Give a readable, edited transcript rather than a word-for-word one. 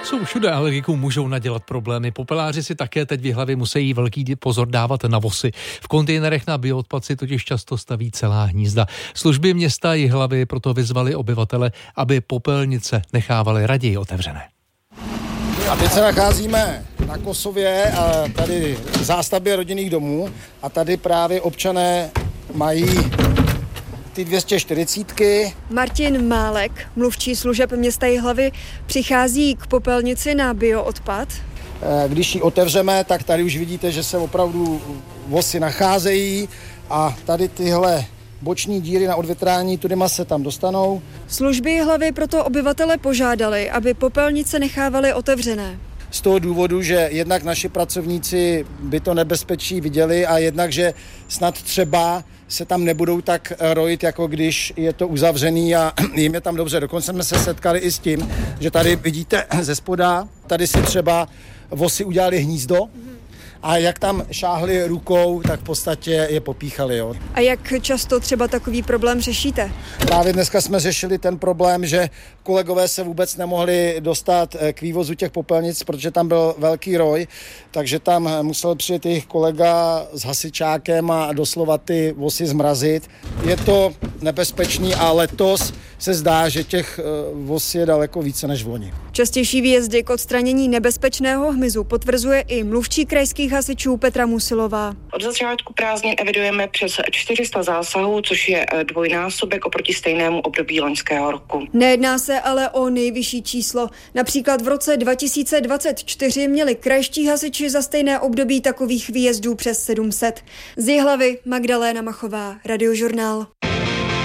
Jsou všude, alergikům můžou nadělat problémy. Popeláři si také teď v Jihlavě musí velký pozor dávat na vosy. V kontejnerech na bioodpad si totiž často staví celá hnízda. Služby města Jihlavy proto vyzvali obyvatele, aby popelnice nechávali raději otevřené. A teď se nacházíme na Kosově, a tady v zástavbě rodinných domů, a tady právě občané mají ty 240. Martin Málek, mluvčí služeb města Jihlavy, přichází k popelnici na bioodpad. Když ji otevřeme, tak tady už vidíte, že se opravdu vosy nacházejí a tady tyhle boční díry na odvětrání tudyma se tam dostanou. Služby Jihlavy proto obyvatele požádali, aby popelnice nechávali otevřené. Z toho důvodu, že jednak naši pracovníci by to nebezpečí viděli a jednak, že snad třeba se tam nebudou tak rojit, jako když je to uzavřený a jim je tam dobře. Dokonce jsme se setkali i s tím, že tady vidíte ze spoda, tady si třeba vosy udělali hnízdo a jak tam šáhli rukou, tak v podstatě je popíchali. Jo. A jak často třeba takový problém řešíte? Právě dneska jsme řešili ten problém, že kolegové se vůbec nemohli dostat k vývozu těch popelnic, protože tam byl velký roj, takže tam musel přijet jejich kolega s hasičákem a doslova ty vosy zmrazit. Je to nebezpečný a letos se zdá, že těch vos je daleko více než vloni. Častější výjezdy k odstranění nebezpečného hmyzu potvrzuje i mluvčí krajských hasičů Petra Musilová. Od začátku prázdnin evidujeme přes 400 zásahů, což je dvojnásobek oproti stejnému období loňského roku. Nejedná se ale o nejvyšší číslo. Například v roce 2024 měli krajští hasiči za stejné období takových výjezdů přes 700. Z Jihlavy Magdaléna Machová, Radiožurnál.